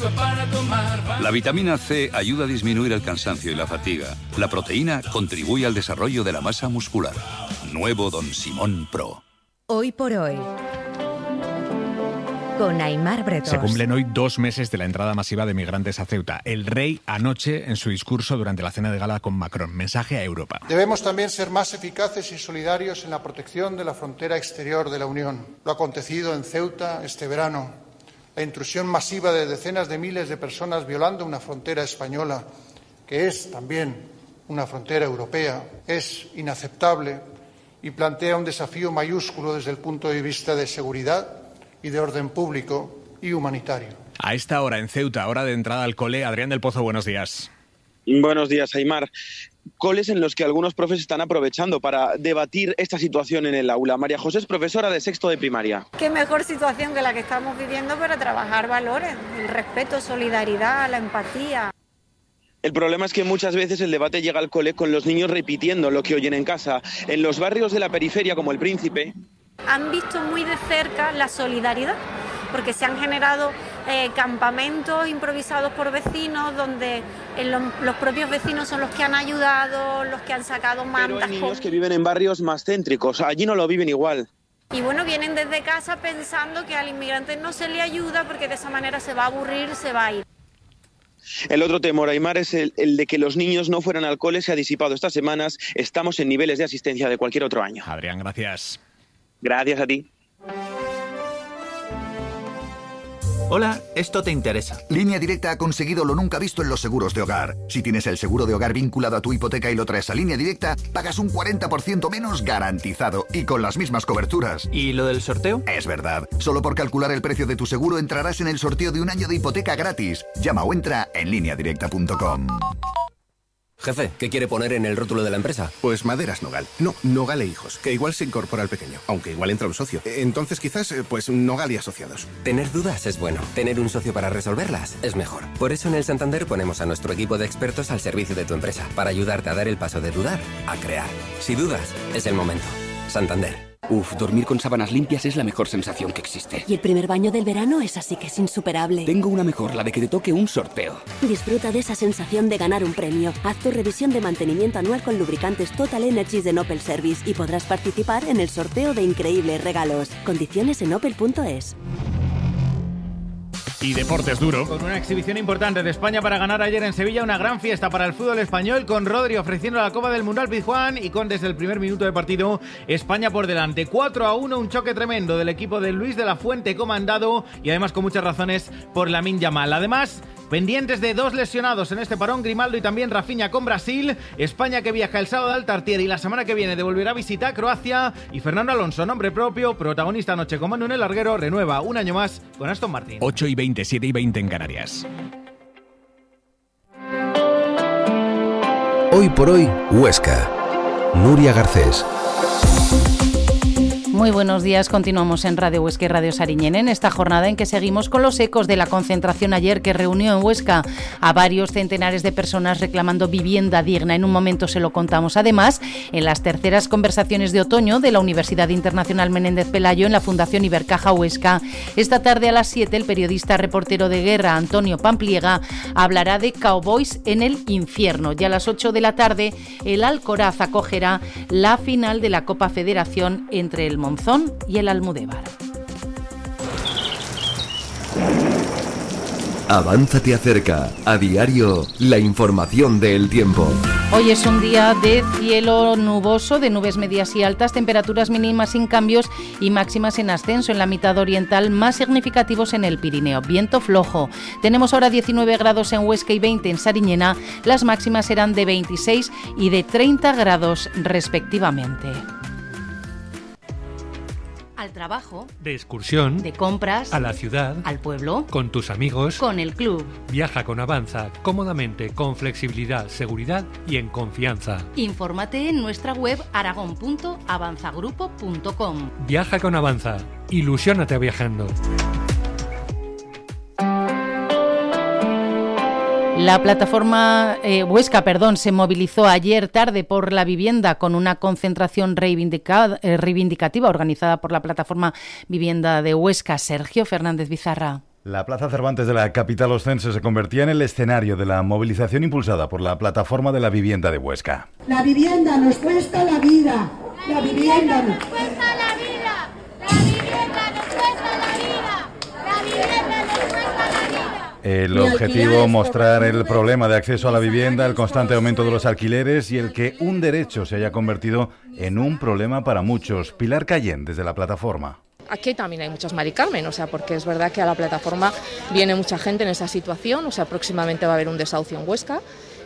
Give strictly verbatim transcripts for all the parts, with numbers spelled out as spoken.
para tomar. La vitamina C ayuda a disminuir el cansancio y la fatiga. La proteína contribuye al desarrollo de la masa muscular. Nuevo Don Simón Pro. Hoy por hoy, con Aimar Bretos. Se cumplen hoy dos meses de la entrada masiva de migrantes a Ceuta. El rey anoche en su discurso durante la cena de gala con Macron. Mensaje a Europa. Debemos también ser más eficaces y solidarios en la protección de la frontera exterior de la Unión. Lo acontecido en Ceuta este verano, la intrusión masiva de decenas de miles de personas violando una frontera española, que es también una frontera europea, es inaceptable y plantea un desafío mayúsculo desde el punto de vista de seguridad y de orden público y humanitario. A esta hora en Ceuta, hora de entrada al cole, Adrián del Pozo, buenos días. Buenos días, Aimar. Coles en los que algunos profes están aprovechando para debatir esta situación en el aula. María José es profesora de sexto de primaria. Qué mejor situación que la que estamos viviendo para trabajar valores, el respeto, solidaridad, la empatía. El problema es que muchas veces el debate llega al cole con los niños repitiendo lo que oyen en casa. En los barrios de la periferia, como El Príncipe, han visto muy de cerca la solidaridad, porque se han generado eh, campamentos improvisados por vecinos, donde eh, lo, los propios vecinos son los que han ayudado, los que han sacado mantas. Pero hay niños que viven en barrios más céntricos, allí no lo viven igual. Y bueno, vienen desde casa pensando que al inmigrante no se le ayuda porque de esa manera se va a aburrir, se va a ir. El otro temor, Aimar, es el, el de que los niños no fueran al cole. Se ha disipado estas semanas. Estamos en niveles de asistencia de cualquier otro año. Adrián, gracias. Gracias a ti. Hola, esto te interesa. Línea Directa ha conseguido lo nunca visto en los seguros de hogar. Si tienes el seguro de hogar vinculado a tu hipoteca y lo traes a Línea Directa, pagas un cuarenta por ciento menos garantizado y con las mismas coberturas. ¿Y lo del sorteo? Es verdad. Solo por calcular el precio de tu seguro entrarás en el sorteo de un año de hipoteca gratis. Llama o entra en línea directa punto com. Jefe, ¿qué quiere poner en el rótulo de la empresa? Pues Maderas Nogal. No, Nogal e Hijos, que igual se incorpora al pequeño, aunque igual entra un socio. Entonces quizás, pues Nogal y Asociados. Tener dudas es bueno. Tener un socio para resolverlas es mejor. Por eso en el Santander ponemos a nuestro equipo de expertos al servicio de tu empresa, para ayudarte a dar el paso de dudar a crear. Si dudas, es el momento. Santander. Uf, dormir con sábanas limpias es la mejor sensación que existe. Y el primer baño del verano es así que es insuperable. Tengo una mejor, la de que te toque un sorteo. Disfruta de esa sensación de ganar un premio. Haz tu revisión de mantenimiento anual con lubricantes Total Energies de Opel Service y podrás participar en el sorteo de increíbles regalos. Condiciones en opel punto es. Y deportes duro. Con una exhibición importante de España para ganar ayer en Sevilla, una gran fiesta para el fútbol español, con Rodri ofreciendo la Copa del Mundo al Pizjuán y con desde el primer minuto de partido España por delante. cuatro a uno, un choque tremendo del equipo de Luis de la Fuente comandado y además con muchas razones por Lamine Yamal. Además, pendientes de dos lesionados en este parón, Grimaldo y también Rafinha con Brasil. España que viaja el sábado al Tartiere y la semana que viene devolverá visita a Croacia. Y Fernando Alonso, nombre propio, protagonista anoche con Manu en el larguero, renueva un año más con Aston Martin. ocho y veinte, siete y veinte en Canarias. Hoy por hoy, Huesca. Nuria Garcés. Muy buenos días, continuamos en Radio Huesca y Radio Sariñena en esta jornada en que seguimos con los ecos de la concentración ayer que reunió en Huesca a varios centenares de personas reclamando vivienda digna. En un momento se lo contamos. Además, en las terceras conversaciones de otoño de la Universidad Internacional Menéndez Pelayo en la Fundación Ibercaja Huesca, esta tarde a las siete el periodista reportero de guerra Antonio Pampliega hablará de Cowboys en el infierno. Y a las ocho de la tarde el Alcoraz acogerá la final de la Copa Federación entre el Monzón y el Almudévar. Avanza te acerca, a diario, la información del tiempo. Hoy es un día de cielo nuboso, de nubes medias y altas, temperaturas mínimas sin cambios y máximas en ascenso en la mitad oriental, más significativos en el Pirineo. Viento flojo. Tenemos ahora diecinueve grados en Huesca y veinte en Sariñena. Las máximas serán de veintiséis y de treinta grados respectivamente. Al trabajo, de excursión, de compras, a la ciudad, al pueblo, con tus amigos, con el club. Viaja con Avanza cómodamente, con flexibilidad, seguridad y en confianza. Infórmate en nuestra web aragón punto avanzagrupo punto com. Viaja con Avanza. Ilusiónate viajando. La plataforma eh, Huesca, perdón, se movilizó ayer tarde por la vivienda con una concentración reivindica, eh, reivindicativa organizada por la plataforma Vivienda de Huesca. Sergio Fernández Bizarra. La Plaza Cervantes de la capital oscense se convertía en el escenario de la movilización impulsada por la Plataforma de la Vivienda de Huesca. La vivienda nos cuesta la vida. La vivienda nos cuesta la vida. La vivienda nos cuesta la vida. La vivienda nos cuesta la vida. El objetivo, mostrar el problema de acceso a la vivienda, el constante aumento de los alquileres y el que un derecho se haya convertido en un problema para muchos. Pilar Cayén, desde la Plataforma. Aquí también hay muchas Mari Carmen, o sea, porque es verdad que a la plataforma viene mucha gente en esa situación, o sea, próximamente va a haber un desahucio en Huesca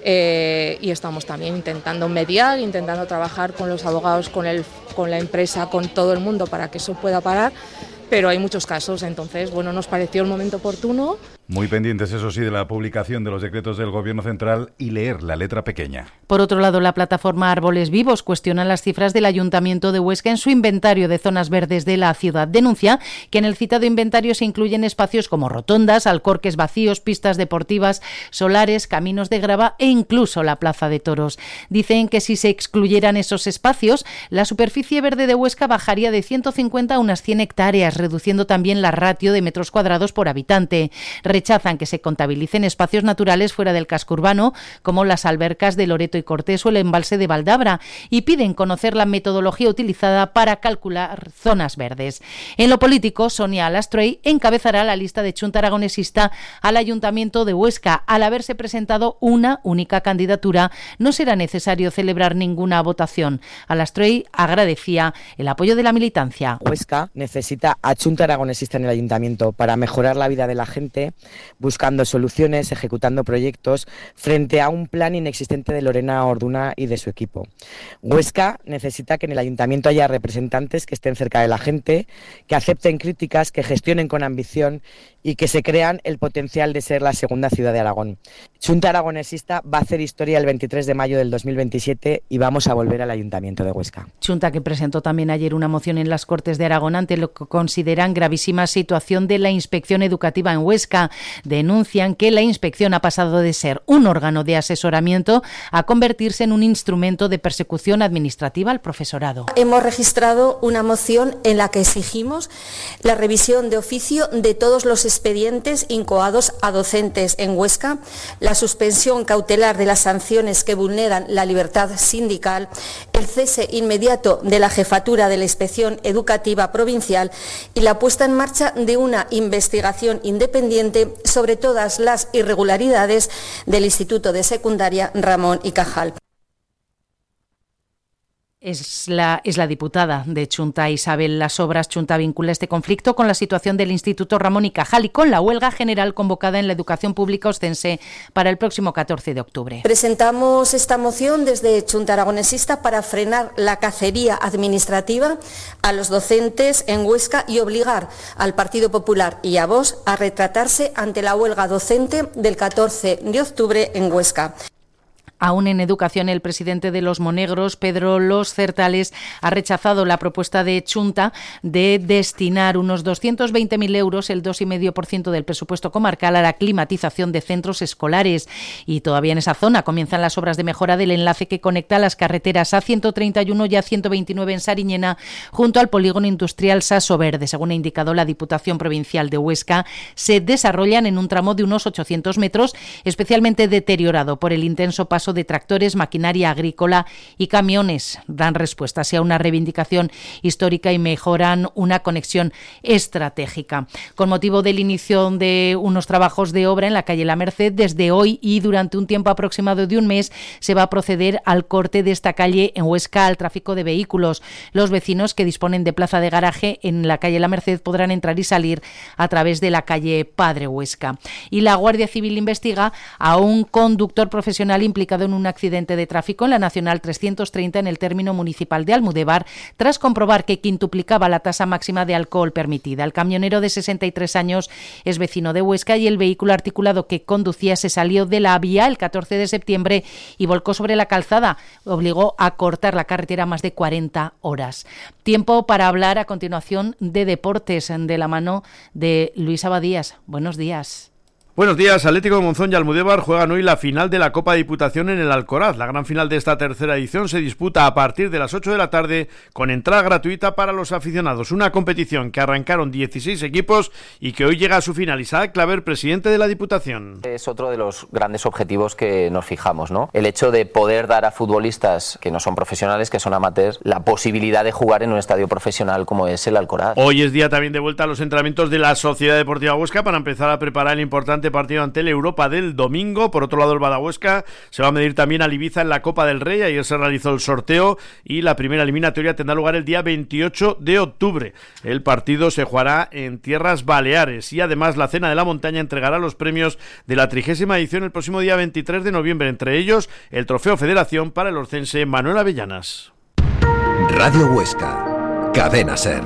eh, y estamos también intentando mediar, intentando trabajar con los abogados, con, el, con la empresa, con todo el mundo para que eso pueda parar, pero hay muchos casos, entonces, bueno, nos pareció el momento oportuno. Muy pendientes, eso sí, de la publicación de los decretos del Gobierno central y leer la letra pequeña. Por otro lado, la plataforma Árboles Vivos cuestiona las cifras del Ayuntamiento de Huesca en su inventario de zonas verdes de la ciudad. Denuncia que en el citado inventario se incluyen espacios como rotondas, alcorques vacíos, pistas deportivas, solares, caminos de grava e incluso la Plaza de Toros. Dicen que si se excluyeran esos espacios, la superficie verde de Huesca bajaría de ciento cincuenta a unas cien hectáreas, reduciendo también la ratio de metros cuadrados por habitante. Rechazan que se contabilicen espacios naturales fuera del casco urbano, como las albercas de Loreto y Cortés o el embalse de Valdabra, y piden conocer la metodología utilizada para calcular zonas verdes. En lo político, Sonia Alastrey encabezará la lista de Chunta Aragonesista al Ayuntamiento de Huesca. Al haberse presentado una única candidatura, no será necesario celebrar ninguna votación. Alastrey agradecía el apoyo de la militancia. Huesca necesita a Chunta Aragonesista en el Ayuntamiento para mejorar la vida de la gente, buscando soluciones, ejecutando proyectos frente a un plan inexistente de Lorena Orduna y de su equipo. Huesca necesita que en el ayuntamiento haya representantes que estén cerca de la gente, que acepten críticas, que gestionen con ambición y que se crean el potencial de ser la segunda ciudad de Aragón. Chunta Aragonesista va a hacer historia el veintitrés de mayo del dos mil veintisiete y vamos a volver al Ayuntamiento de Huesca. Chunta que presentó también ayer una moción en las Cortes de Aragón ante lo que consideran gravísima situación de la inspección educativa en Huesca. Denuncian que la inspección ha pasado de ser un órgano de asesoramiento a convertirse en un instrumento de persecución administrativa al profesorado. Hemos registrado una moción en la que exigimos la revisión de oficio de todos los expedientes incoados a docentes en Huesca, la suspensión cautelar de las sanciones que vulneran la libertad sindical, el cese inmediato de la jefatura de la Inspección Educativa Provincial y la puesta en marcha de una investigación independiente sobre todas las irregularidades del Instituto de Secundaria Ramón y Cajal. Es la, es la diputada de Chunta, Isabel Las Obras. Chunta vincula este conflicto con la situación del Instituto Ramón y Cajal y con la huelga general convocada en la educación pública oscense para el próximo catorce de octubre. Presentamos esta moción desde Chunta Aragonesista para frenar la cacería administrativa a los docentes en Huesca y obligar al Partido Popular y a Vox a retratarse ante la huelga docente del catorce de octubre en Huesca. Aún en educación, el presidente de los Monegros, Pedro Los Certales, ha rechazado la propuesta de Chunta de destinar unos doscientos veinte mil euros, el dos coma cinco por ciento del presupuesto comarcal, a la climatización de centros escolares. Y todavía en esa zona comienzan las obras de mejora del enlace que conecta las carreteras A ciento treinta y uno y A ciento veintinueve en Sariñena junto al polígono industrial Saso Verde. Según ha indicado la Diputación Provincial de Huesca, se desarrollan en un tramo de unos ochocientos metros, especialmente deteriorado por el intenso paso de tractores, maquinaria agrícola y camiones. Dan respuesta a una reivindicación histórica y mejoran una conexión estratégica. Con motivo del inicio de unos trabajos de obra en la calle La Merced, desde hoy y durante un tiempo aproximado de un mes se va a proceder al corte de esta calle en Huesca al tráfico de vehículos. Los vecinos que disponen de plaza de garaje en la calle La Merced podrán entrar y salir a través de la calle Padre Huesca. Y la Guardia Civil investiga a un conductor profesional implicado en un accidente de tráfico en la Nacional trescientos treinta en el término municipal de Almudévar, tras comprobar que quintuplicaba la tasa máxima de alcohol permitida. El camionero de sesenta y tres años es vecino de Huesca y el vehículo articulado que conducía se salió de la vía el catorce de septiembre y volcó sobre la calzada. Obligó a cortar la carretera más de cuarenta horas. Tiempo para hablar a continuación de deportes de la mano de Luis Abadías. Buenos días. Buenos días. Atlético de Monzón y Almudévar juegan hoy la final de la Copa Diputación en el Alcoraz. La gran final de esta tercera edición se disputa a partir de las ocho de la tarde con entrada gratuita para los aficionados. Una competición que arrancaron dieciséis equipos y que hoy llega a su final. Isaac Claver, presidente de la Diputación. Es otro de los grandes objetivos que nos fijamos, ¿no? El hecho de poder dar a futbolistas que no son profesionales, que son amateurs, la posibilidad de jugar en un estadio profesional como es el Alcoraz. Hoy es día también de vuelta a los entrenamientos de la Sociedad Deportiva Huesca para empezar a preparar el importante partido ante el Europa del domingo. Por otro lado, el Badahuesca se va a medir también al Ibiza en la Copa del Rey. Ayer se realizó el sorteo y la primera eliminatoria tendrá lugar el día veintiocho de octubre. El partido se jugará en Tierras Baleares y además la Cena de la Montaña entregará los premios de la trigésima edición el próximo día veintitrés de noviembre, entre ellos el Trofeo Federación para el orcense Manuel Avellanas. Radio Huesca, Cadena SER.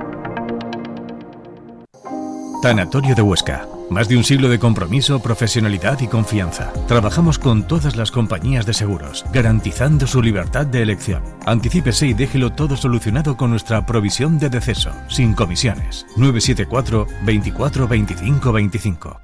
Tanatorio de Huesca. Más de un siglo de compromiso, profesionalidad y confianza. Trabajamos con todas las compañías de seguros, garantizando su libertad de elección. Anticípese y déjelo todo solucionado con nuestra provisión de deceso, sin comisiones. nueve siete cuatro, veinticuatro, veinticinco, veinticinco.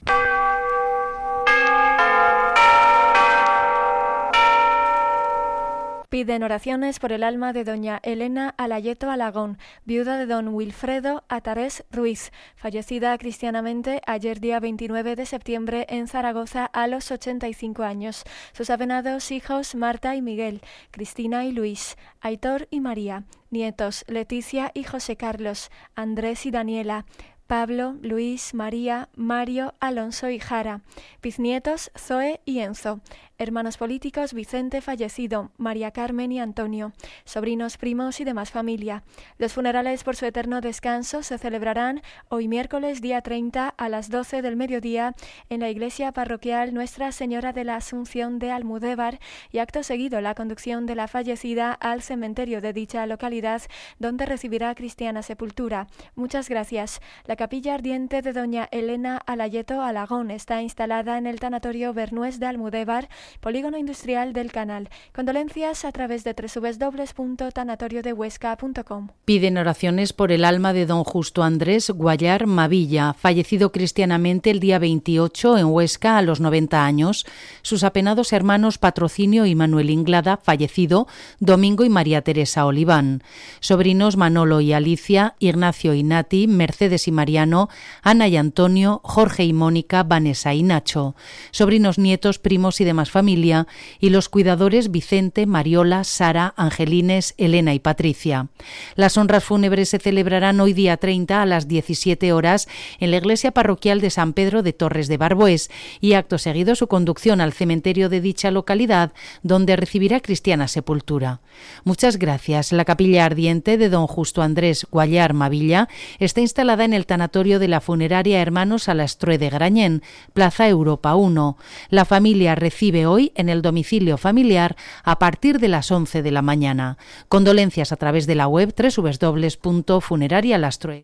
Piden oraciones por el alma de doña Elena Alayeto Alagón, viuda de don Wilfredo Atarés Ruiz, fallecida cristianamente ayer día veintinueve de septiembre en Zaragoza a los ochenta y cinco años. Sus avenados hijos Marta y Miguel, Cristina y Luis, Aitor y María, nietos Leticia y José Carlos, Andrés y Daniela, Pablo, Luis, María, Mario, Alonso y Jara, bisnietos Zoe y Enzo, hermanos políticos Vicente fallecido, María Carmen y Antonio, sobrinos, primos y demás familia. Los funerales por su eterno descanso se celebrarán hoy miércoles día treinta a las doce del mediodía en la iglesia parroquial Nuestra Señora de la Asunción de Almudévar y acto seguido la conducción de la fallecida al cementerio de dicha localidad donde recibirá cristiana sepultura. Muchas gracias. La capilla ardiente de doña Elena Alayeto Alagón está instalada en el tanatorio Bernués de Almudévar, polígono industrial del Canal. Condolencias a través de doble u doble u doble u punto tanatorio de huesca punto com. Piden oraciones por el alma de don Justo Andrés Guallar Mavilla, fallecido cristianamente el día veintiocho en Huesca a los noventa años. Sus apenados hermanos Patrocinio y Manuel Inglada, fallecido, Domingo y María Teresa Oliván. Sobrinos Manolo y Alicia, Ignacio y Nati, Mercedes y Mariano, Ana y Antonio, Jorge y Mónica, Vanessa y Nacho. Sobrinos, nietos, primos y demás familia, y los cuidadores Vicente, Mariola, Sara, Angelines, Elena y Patricia. Las honras fúnebres se celebrarán hoy día treinta a las diecisiete horas en la iglesia parroquial de San Pedro de Torres de Barbués y acto seguido su conducción al cementerio de dicha localidad donde recibirá cristiana sepultura. Muchas gracias. La capilla ardiente de don Justo Andrés Guallar Mavilla está instalada en el tanatorio de la funeraria Hermanos Alastrue de Grañén, Plaza Europa uno. La familia recibe hoy en el domicilio familiar a partir de las once de la mañana. Condolencias a través de la web doble u doble u doble u punto funeraria alastrue.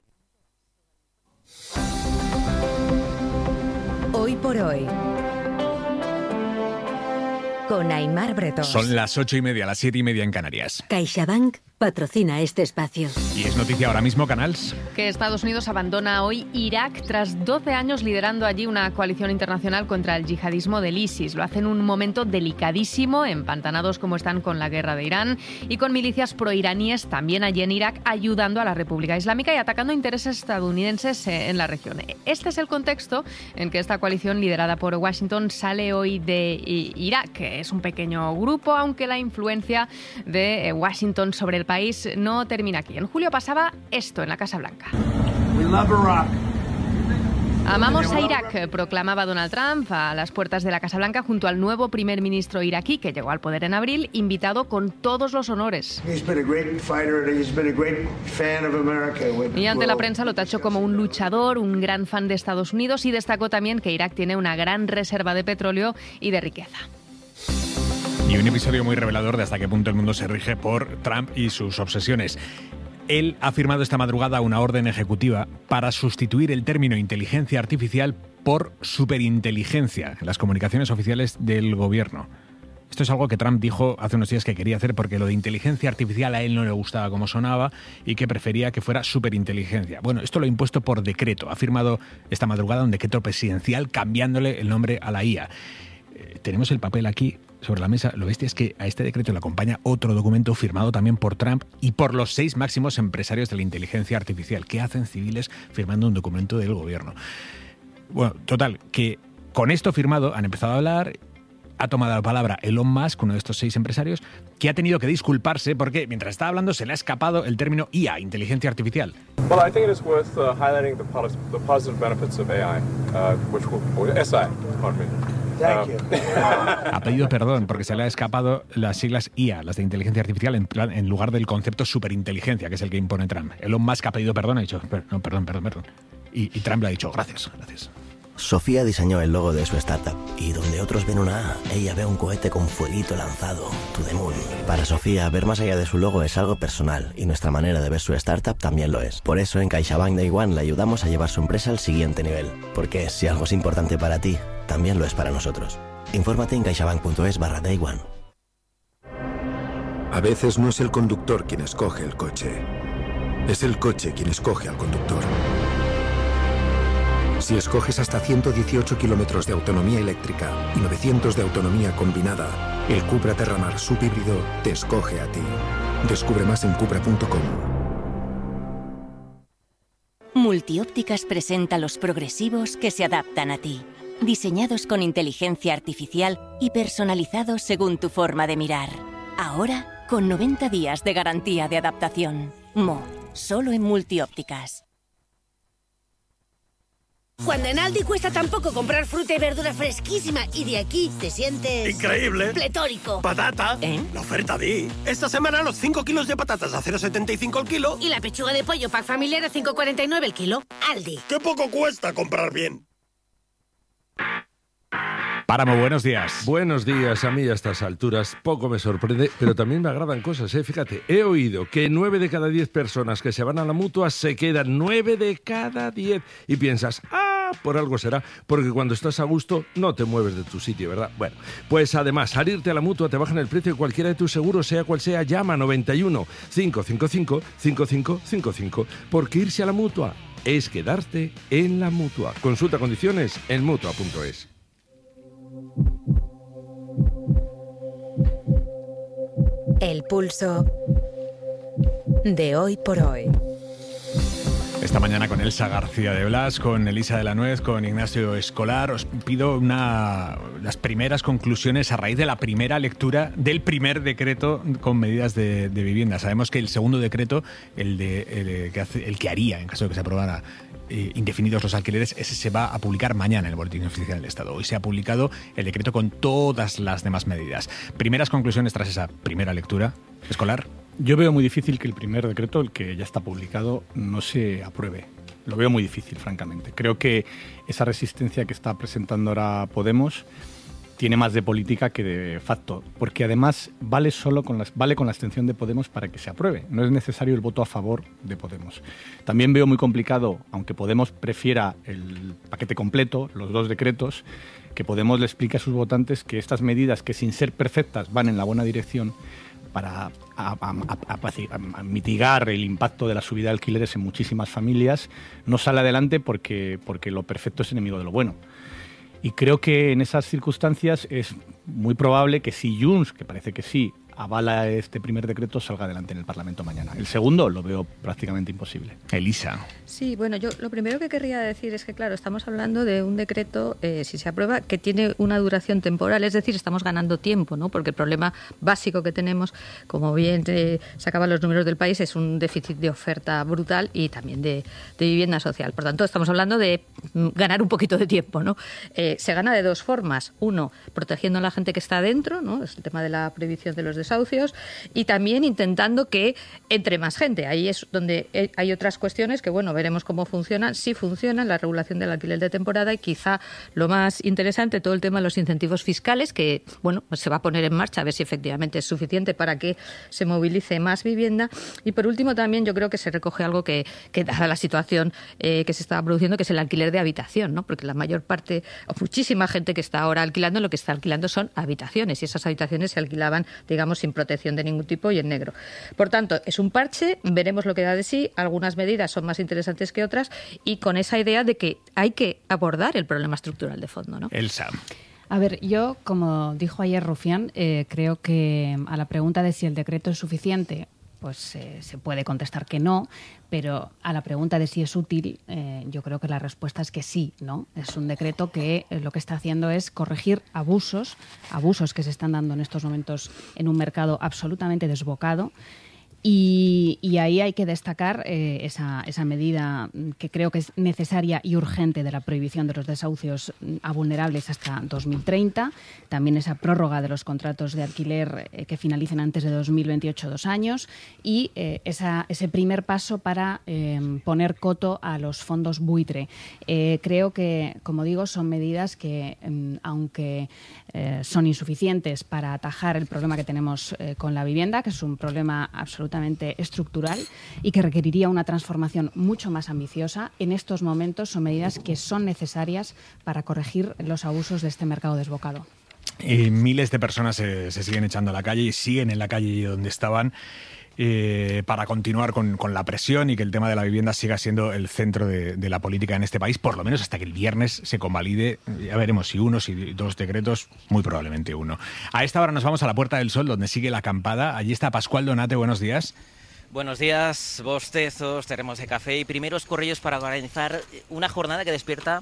Hoy por hoy, con Aimar Bretón. Son las ocho y media, las siete y media en Canarias. CaixaBank patrocina este espacio. Y es noticia ahora mismo, Canals. Que Estados Unidos abandona hoy Irak tras doce años liderando allí una coalición internacional contra el yihadismo del ISIS. Lo hace en un momento delicadísimo, empantanados como están con la guerra de Irán y con milicias proiraníes también allí en Irak ayudando a la República Islámica y atacando intereses estadounidenses en la región. Este es el contexto en que esta coalición liderada por Washington sale hoy de Irak. Es un pequeño grupo, aunque la influencia de Washington sobre el país no termina aquí. En julio pasaba esto en la Casa Blanca. We love Iraq. Amamos a Irak, proclamaba Donald Trump a las puertas de la Casa Blanca junto al nuevo primer ministro iraquí que llegó al poder en abril, invitado con todos los honores. Y ante la prensa lo tachó como un luchador, un gran fan de Estados Unidos y destacó también que Irak tiene una gran reserva de petróleo y de riqueza. Y un episodio muy revelador de hasta qué punto el mundo se rige por Trump y sus obsesiones. Él ha firmado esta madrugada una orden ejecutiva para sustituir el término inteligencia artificial por superinteligencia en las comunicaciones oficiales del gobierno. Esto es algo que Trump dijo hace unos días que quería hacer porque lo de inteligencia artificial a él no le gustaba como sonaba y que prefería que fuera superinteligencia. Bueno, esto lo ha impuesto por decreto. Ha firmado esta madrugada un decreto presidencial cambiándole el nombre a la I A. Eh, tenemos el papel aquí sobre la mesa. Lo bestia es que a este decreto le acompaña otro documento firmado también por Trump y por los seis máximos empresarios de la inteligencia artificial. ¿Qué hacen civiles firmando un documento del gobierno? Bueno, total, que con esto firmado han empezado a hablar. Ha tomado la palabra Elon Musk, uno de estos seis empresarios, que ha tenido que disculparse porque mientras estaba hablando se le ha escapado el término I A, inteligencia artificial. Well, I think it is worth uh, highlighting the, pos the positive benefits of A I, uh, which will, or S I, pardon me. Thank you. Ha pedido perdón porque se le ha escapado las siglas I A, las de inteligencia artificial, en, plan, en lugar del concepto superinteligencia, que es el que impone Trump. Elon Musk ha pedido perdón, ha dicho, no, perdón, perdón, perdón. Y, y Trump le ha dicho, gracias, gracias. Sofía diseñó el logo de su startup y donde otros ven una A, ella ve un cohete con fueguito lanzado, to the moon. Para Sofía, ver más allá de su logo es algo personal y nuestra manera de ver su startup también lo es. Por eso en CaixaBank Day One le ayudamos a llevar su empresa al siguiente nivel. Porque si algo es importante para ti, también lo es para nosotros. Infórmate en caixabank.es barra Day One. A veces no es el conductor quien escoge el coche, es el coche quien escoge al conductor. Si escoges hasta ciento dieciocho kilómetros de autonomía eléctrica y novecientos de autonomía combinada, el Cupra Terramar subhíbrido te escoge a ti. Descubre más en cupra punto com. Multiópticas presenta los progresivos que se adaptan a ti. Diseñados con inteligencia artificial y personalizados según tu forma de mirar. Ahora, con noventa días de garantía de adaptación. Mo, solo en Multiópticas. Cuando en Aldi cuesta tan poco comprar fruta y verdura fresquísima y de aquí te sientes... ¡increíble! ¡Pletórico! ¡Patata! ¿Eh? La oferta di. Esta semana los cinco kilos de patatas a cero coma setenta y cinco el kilo. Y la pechuga de pollo pack familiar a cinco coma cuarenta y nueve el kilo. Aldi. ¡Qué poco cuesta comprar bien! Páramo, buenos días. Buenos días. A mí a estas alturas poco me sorprende, pero también me agradan cosas, ¿eh? Fíjate, he oído que nueve de cada diez personas que se van a la Mutua se quedan. Nueve de cada diez. Y piensas, ah, por algo será, porque cuando estás a gusto no te mueves de tu sitio, ¿verdad? Bueno, pues además, al irte a la Mutua te bajan el precio de cualquiera de tus seguros, sea cual sea. Llama noventa y uno, cinco cinco cinco, cinco cinco cinco cinco, porque irse a la Mutua es quedarte en la Mutua. Consulta condiciones en mutua punto es. El pulso de hoy por hoy. Esta mañana con Elsa García de Blas, con Elisa de la Nuez, con Ignacio Escolar, os pido una, las primeras conclusiones a raíz de la primera lectura del primer decreto con medidas de, de vivienda. Sabemos que el segundo decreto, el, de, el, que hace, el que haría, en caso de que se aprobara, eh, indefinidos los alquileres, ese se va a publicar mañana en el Boletín Oficial del Estado. Hoy se ha publicado el decreto con todas las demás medidas. Primeras conclusiones tras esa primera lectura, Escolar. Yo veo muy difícil que el primer decreto, el que ya está publicado, no se apruebe. Lo veo muy difícil, francamente. Creo que esa resistencia que está presentando ahora Podemos tiene más de política que de facto, porque además vale solo con la, vale con la abstención de Podemos para que se apruebe. No es necesario el voto a favor de Podemos. También veo muy complicado, aunque Podemos prefiera el paquete completo, los dos decretos, que Podemos le explique a sus votantes que estas medidas, que sin ser perfectas van en la buena dirección, para a, a, a, a, a mitigar el impacto de la subida de alquileres en muchísimas familias, no sale adelante porque, porque lo perfecto es enemigo de lo bueno. Y creo que en esas circunstancias es muy probable que si Junts, que parece que sí, avala este primer decreto, salga adelante en el Parlamento mañana. El segundo lo veo prácticamente imposible. Elisa. Sí, bueno, yo lo primero que querría decir es que, claro, estamos hablando de un decreto, eh, si se aprueba, que tiene una duración temporal, es decir, estamos ganando tiempo, ¿no? Porque el problema básico que tenemos, como bien eh, sacaban los números del país, es un déficit de oferta brutal y también de, de vivienda social. Por tanto, estamos hablando de ganar un poquito de tiempo, ¿no? Eh, se gana de dos formas. Uno, protegiendo a la gente que está dentro, ¿no? Es el tema de la prohibición de los desahucios y también intentando que entre más gente. Ahí es donde hay otras cuestiones que, bueno, veremos cómo funcionan, si funcionan, la regulación del alquiler de temporada y quizá lo más interesante, todo el tema de los incentivos fiscales, que, bueno, pues se va a poner en marcha a ver si efectivamente es suficiente para que se movilice más vivienda. Y por último también yo creo que se recoge algo que, que dada la situación eh, que se estaba produciendo, que es el alquiler de habitación, ¿no? Porque la mayor parte, o muchísima gente que está ahora alquilando, lo que está alquilando son habitaciones, y esas habitaciones se alquilaban, digamos, sin protección de ningún tipo y en negro. Por tanto, es un parche, veremos lo que da de sí, algunas medidas son más interesantes que otras, y con esa idea de que hay que abordar el problema estructural de fondo, ¿no? Elsa. A ver, yo, como dijo ayer Rufián, eh, creo que a la pregunta de si el decreto es suficiente, pues eh, se puede contestar que no, pero a la pregunta de si es útil, eh, yo creo que la respuesta es que sí, ¿no? Es un decreto que eh, lo que está haciendo es corregir abusos, abusos que se están dando en estos momentos en un mercado absolutamente desbocado. Y, y ahí hay que destacar eh, esa, esa medida que creo que es necesaria y urgente de la prohibición de los desahucios a vulnerables hasta dos mil treinta, también esa prórroga de los contratos de alquiler eh, que finalicen antes de dos mil veintiocho, dos años, y eh, esa, ese primer paso para eh, poner coto a los fondos buitre. Eh, creo que, como digo, son medidas que, eh, aunque eh, son insuficientes para atajar el problema que tenemos eh, con la vivienda, que es un problema absolutamente estructural y que requeriría una transformación mucho más ambiciosa, en estos momentos son medidas que son necesarias para corregir los abusos de este mercado desbocado. Eh, miles de personas se, se siguen echando a la calle y siguen en la calle donde estaban eh, para continuar con, con la presión y que el tema de la vivienda siga siendo el centro de, de la política en este país, por lo menos hasta que el viernes se convalide. Ya veremos si uno, si dos decretos, muy probablemente uno. A esta hora nos vamos a la Puerta del Sol, donde sigue la acampada. Allí está Pascual Donate, buenos días. Buenos días, bostezos, termos de café y primeros corrillos para organizar una jornada que despierta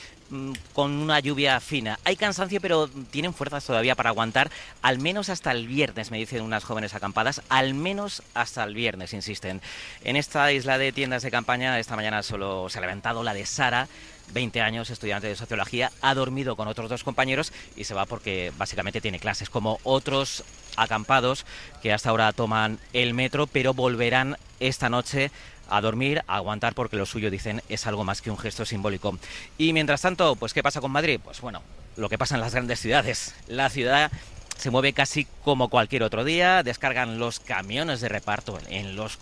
con una lluvia fina. Hay cansancio, pero tienen fuerzas todavía para aguantar, al menos hasta el viernes, me dicen unas jóvenes acampadas, al menos hasta el viernes, insisten. En esta isla de tiendas de campaña, esta mañana solo se ha levantado la de Sara, veinte años, estudiante de sociología, ha dormido con otros dos compañeros y se va porque básicamente tiene clases, como otros acampados que hasta ahora toman el metro, pero volverán esta noche a dormir, a aguantar, porque lo suyo, dicen, es algo más que un gesto simbólico. Y mientras tanto, pues ¿qué pasa con Madrid? Pues bueno, lo que pasa en las grandes ciudades. La ciudad se mueve casi como cualquier otro día, descargan los camiones de reparto en los